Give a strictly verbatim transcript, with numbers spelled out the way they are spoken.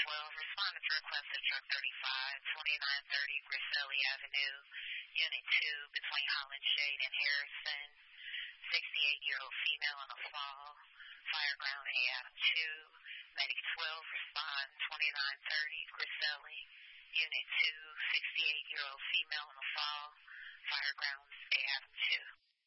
twelve, responding to request of truck thirty-five, twenty-nine thirty Griselli Avenue, Unit two, between Holland Shade and Harrison. sixty-eight-year-old female on a fall. Fireground A Adam two. Medic twelve, respond, twenty-nine thirty Griselli. Unit two, sixty-eight-year-old female on a fall. Fireground A Adam two.